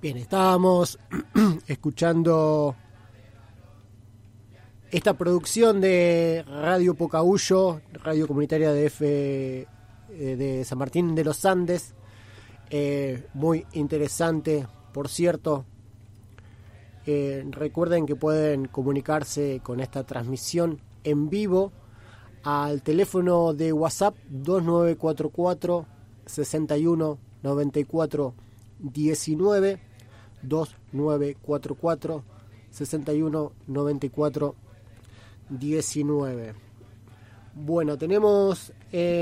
Bien, estábamos escuchando esta producción de Radio Pocahuyo, radio comunitaria de San Martín de los Andes, muy interesante, por cierto. Recuerden que pueden comunicarse con esta transmisión en vivo al teléfono de WhatsApp 2944 61 94 19 2944 61 94 19. Bueno, tenemos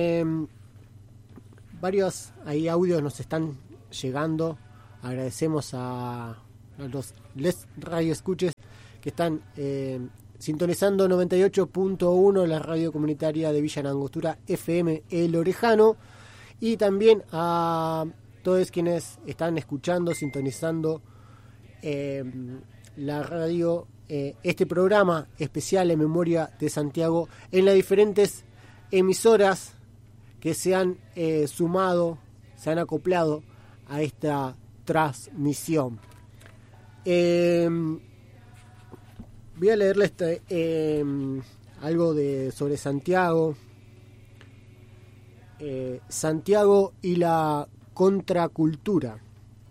varios ahí audios nos están llegando. Agradecemos a los radioescuches que están sintonizando 98.1 la radio comunitaria de Villa Langostura FM El Orejano, y también a todos quienes están escuchando, sintonizando la radio, este programa especial en memoria de Santiago en las diferentes emisoras que se han sumado, se han acoplado a esta transmisión. Voy a leerles algo sobre Santiago. Santiago y la contracultura.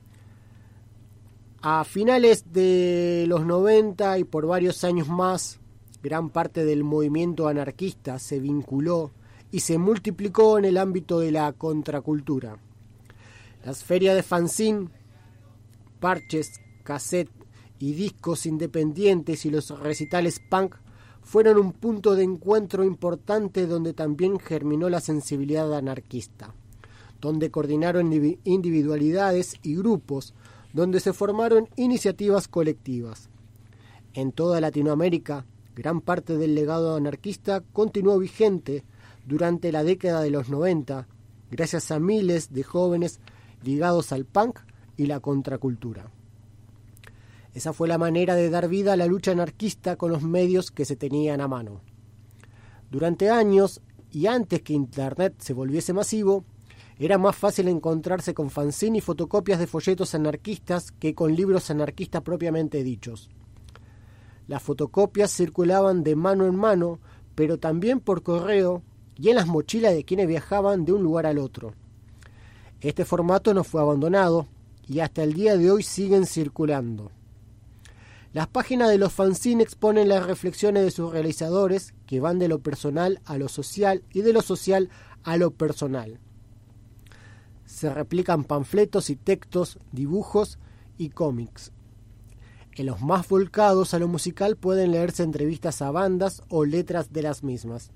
A finales de los 90 y por varios años más, gran parte del movimiento anarquista se vinculó y se multiplicó en el ámbito de la contracultura. Las ferias de fanzine, parches, cassette y discos independientes y los recitales punk fueron un punto de encuentro importante donde también germinó la sensibilidad anarquista, donde coordinaron individualidades y grupos, donde se formaron iniciativas colectivas. En toda Latinoamérica, gran parte del legado anarquista continuó vigente durante la década de los 90, gracias a miles de jóvenes ligados al punk y la contracultura. Esa fue la manera de dar vida a la lucha anarquista con los medios que se tenían a mano. Durante años, y antes que Internet se volviese masivo, era más fácil encontrarse con fanzine y fotocopias de folletos anarquistas que con libros anarquistas propiamente dichos. Las fotocopias circulaban de mano en mano, pero también por correo y en las mochilas de quienes viajaban de un lugar al otro. Este formato no fue abandonado y hasta el día de hoy siguen circulando. Las páginas de los fanzines exponen las reflexiones de sus realizadores, que van de lo personal a lo social y de lo social a lo personal. Se replican panfletos y textos, dibujos y cómics. En los más volcados a lo musical pueden leerse entrevistas a bandas o letras de las mismas.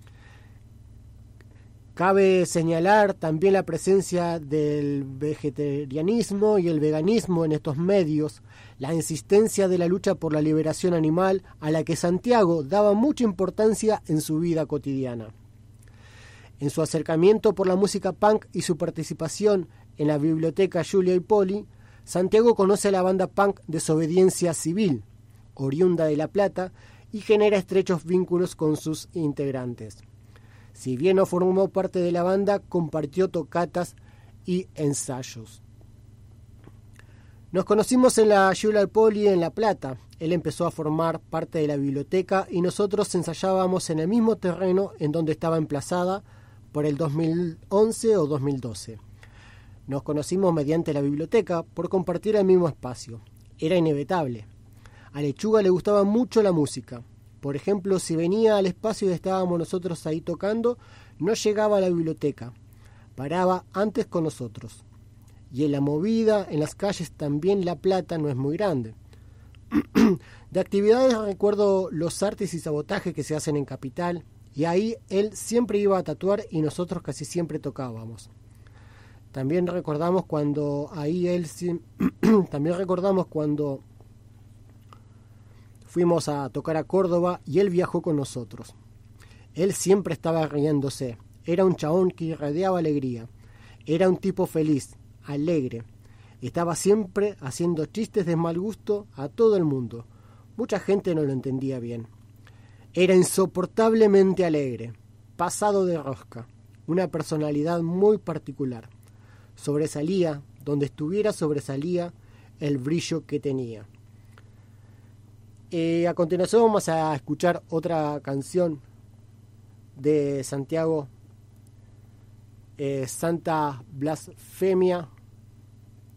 Cabe señalar también la presencia del vegetarianismo y el veganismo en estos medios, la insistencia de la lucha por la liberación animal a la que Santiago daba mucha importancia en su vida cotidiana. En su acercamiento por la música punk y su participación en la biblioteca Julia y Poli, Santiago conoce a la banda punk Desobediencia Civil, oriunda de La Plata, y genera estrechos vínculos con sus integrantes. Si bien no formó parte de la banda, compartió tocatas y ensayos. Nos conocimos en la Julia Poli en La Plata. Él empezó a formar parte de la biblioteca y nosotros ensayábamos en el mismo terreno en donde estaba emplazada por el 2011 o 2012. Nos conocimos mediante la biblioteca por compartir el mismo espacio. Era inevitable. A Lechuga le gustaba mucho la música. Por ejemplo, si venía al espacio y estábamos nosotros ahí tocando, no llegaba a la biblioteca. Paraba antes con nosotros. Y en la movida, en las calles también La Plata no es muy grande. De actividades recuerdo los artes y sabotajes que se hacen en Capital, y ahí él siempre iba a tatuar y nosotros casi siempre tocábamos. También recordamos cuando fuimos a tocar a Córdoba y él viajó con nosotros. Él siempre estaba riéndose. Era un chabón que irradiaba alegría. Era un tipo feliz, alegre. Estaba siempre haciendo chistes de mal gusto a todo el mundo. Mucha gente no lo entendía bien. Era insoportablemente alegre, pasado de rosca, una personalidad muy particular. Sobresalía, donde estuviera sobresalía, el brillo que tenía. A continuación vamos a escuchar otra canción de Santiago, Santa Blasfemia,